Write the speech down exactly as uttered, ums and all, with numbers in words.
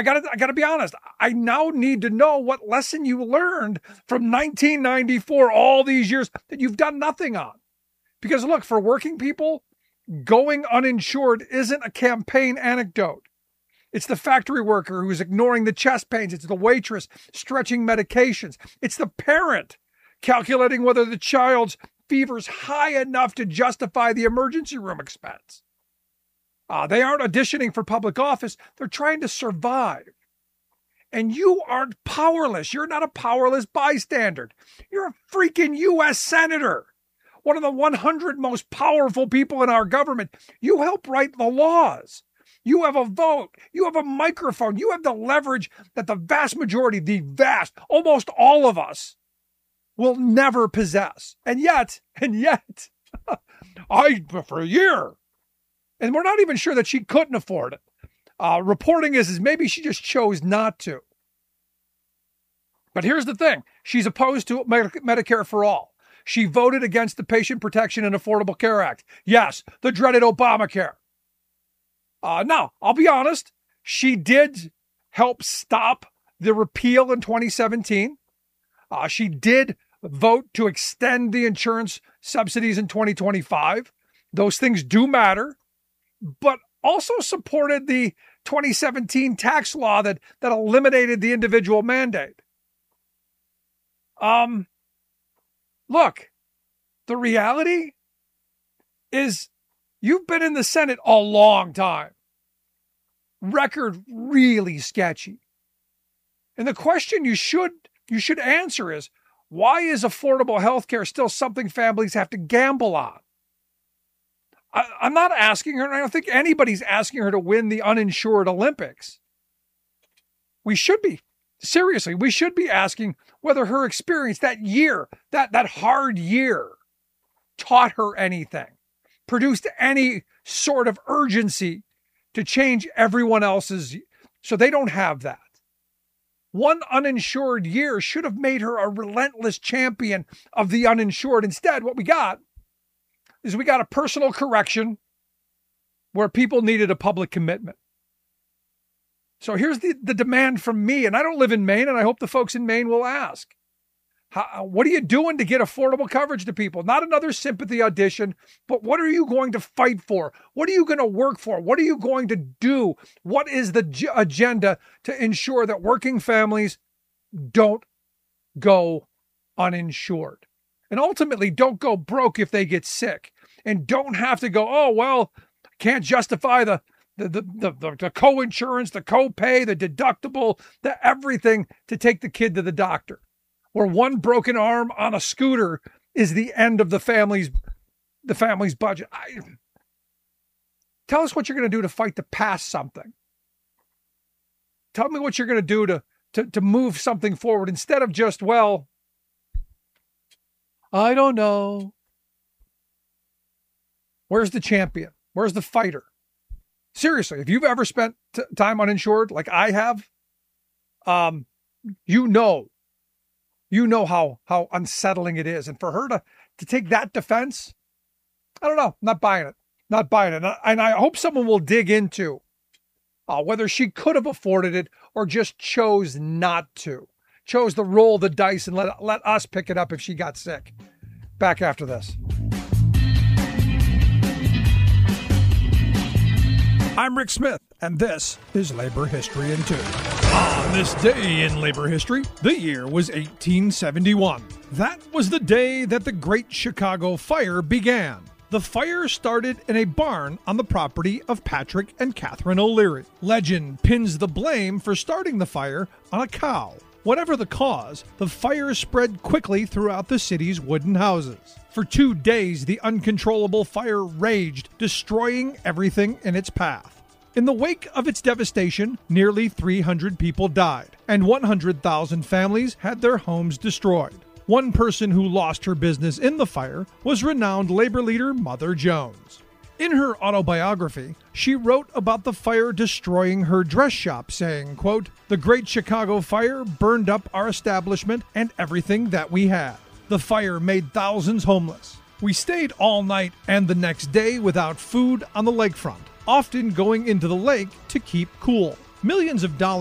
I gotta, I gotta be honest. I now need to know what lesson you learned from nineteen ninety-four, all these years that you've done nothing on. Because look, for working people, going uninsured isn't a campaign anecdote. It's the factory worker who's ignoring the chest pains. It's the waitress stretching medications. It's the parent calculating whether the child's fever's high enough to justify the emergency room expense. Uh, they aren't auditioning for public office. They're trying to survive. And you aren't powerless. You're not a powerless bystander. You're a freaking U S senator. One of the one hundred most powerful people in our government. You help write the laws. You have a vote. You have a microphone. You have the leverage that the vast majority, the vast, almost all of us will never possess. And yet, and yet, I, for a year, and we're not even sure that she couldn't afford it. Uh, reporting is, is maybe she just chose not to. But here's the thing. She's opposed to Medicare for all. She voted against the Patient Protection and Affordable Care Act. Yes, the dreaded Obamacare. Uh, now, I'll be honest. She did help stop the repeal in twenty seventeen. Uh, she did vote to extend the insurance subsidies in twenty twenty-five. Those things do matter. But also supported the twenty seventeen tax law that, that eliminated the individual mandate. Um, look, the reality is you've been in the Senate a long time. Record really sketchy. And the question you should you should answer is, why is affordable health care still something families have to gamble on? I, I'm not asking her, and I don't think anybody's asking her to win the uninsured Olympics. We should be, seriously, we should be asking whether her experience that year, that, that hard year, taught her anything, produced any sort of urgency to change everyone else's, so they don't have that. One uninsured year should have made her a relentless champion of the uninsured. Instead, what we got is we got a personal correction where people needed a public commitment. So here's the, the demand from me, and I don't live in Maine, and I hope the folks in Maine will ask. How, what are you doing to get affordable coverage to people? Not another sympathy audition, but what are you going to fight for? What are you going to work for? What are you going to do? What is the g- agenda to ensure that working families don't go uninsured? And ultimately don't go broke if they get sick, and don't have to go, oh, well, can't justify the the the the, the, the co-insurance, the co-pay, the deductible, the everything to take the kid to the doctor. Where one broken arm on a scooter is the end of the family's the family's budget. I, tell us what you're going to do to fight to pass something. Tell me what you're going to do to to to move something forward instead of just, well, I don't know. Where's the champion? Where's the fighter? Seriously, if you've ever spent t- time uninsured like I have, um, you know, you know how how unsettling it is. And for her to, to take that defense, I don't know. I'm not buying it. Not buying it. And I hope someone will dig into uh, whether she could have afforded it or just chose not to. Chose to roll the dice and let, let us pick it up if she got sick. Back after this. I'm Rick Smith, and this is Labor History in Two. On this day in labor history, the year was eighteen seventy-one. That was the day that the Great Chicago Fire began. The fire started in a barn on the property of Patrick and Catherine O'Leary. Legend pins the blame for starting the fire on a cow. Whatever the cause, the fire spread quickly throughout the city's wooden houses. For two days, the uncontrollable fire raged, destroying everything in its path. In the wake of its devastation, nearly three hundred people died, and one hundred thousand families had their homes destroyed. One person who lost her business in the fire was renowned labor leader Mother Jones. In her autobiography, she wrote about the fire destroying her dress shop, saying, quote, "The Great Chicago Fire burned up our establishment and everything that we had. The fire made thousands homeless. We stayed all night and the next day without food on the lakefront, often going into the lake to keep cool. Millions of dollars